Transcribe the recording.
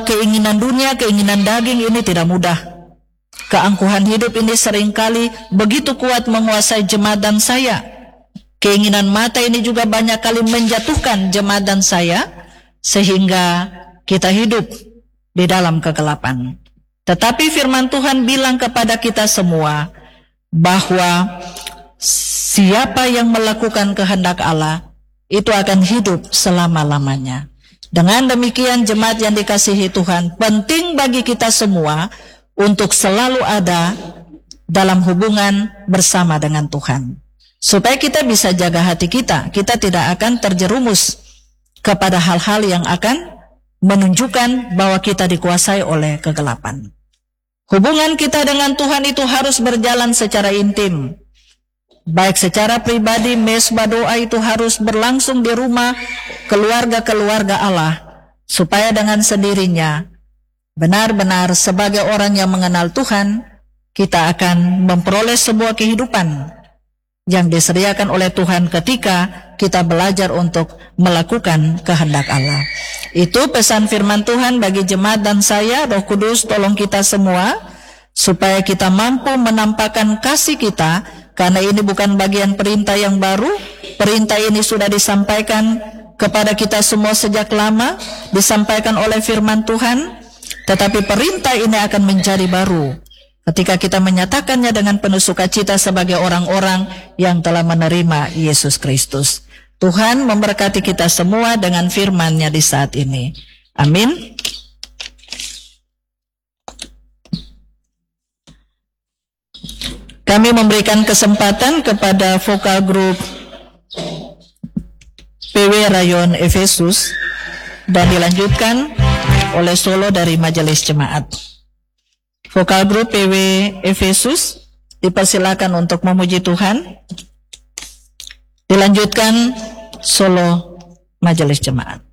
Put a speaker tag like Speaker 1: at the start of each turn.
Speaker 1: keinginan dunia, keinginan daging ini tidak mudah. Keangkuhan hidup ini seringkali begitu kuat menguasai jemaat dan saya. Keinginan mata ini juga banyak kali menjatuhkan jemaat dan saya, sehingga kita hidup di dalam kegelapan. Tetapi firman Tuhan bilang kepada kita semua bahwa siapa yang melakukan kehendak Allah itu akan hidup selama-lamanya. Dengan demikian jemaat yang dikasihi Tuhan, penting bagi kita semua untuk selalu ada dalam hubungan bersama dengan Tuhan. Supaya kita bisa jaga hati kita tidak akan terjerumus kepada hal-hal yang akan menunjukkan bahwa kita dikuasai oleh kegelapan. Hubungan kita dengan Tuhan itu harus berjalan secara intim. Baik secara pribadi, mesbah doa itu harus berlangsung di rumah keluarga-keluarga Allah, supaya dengan sendirinya benar-benar sebagai orang yang mengenal Tuhan, kita akan memperoleh sebuah kehidupan yang disediakan oleh Tuhan ketika kita belajar untuk melakukan kehendak Allah. Itu pesan firman Tuhan bagi jemaat dan saya. Roh Kudus tolong kita semua supaya kita mampu menampakkan kasih kita, karena ini bukan bagian perintah yang baru. Perintah ini sudah disampaikan kepada kita semua sejak lama, disampaikan oleh firman Tuhan. Tetapi perintah ini akan menjadi baru ketika kita menyatakannya dengan penuh sukacita sebagai orang-orang yang telah menerima Yesus Kristus. Tuhan memberkati kita semua dengan firman-Nya di saat ini. Amin. Kami memberikan kesempatan kepada vokal grup PW Rayon Efesus dan dilanjutkan oleh solo dari Majelis Jemaat. Vokal grup PW Efesus dipersilakan untuk memuji Tuhan. Dilanjutkan solo Majelis Jemaat.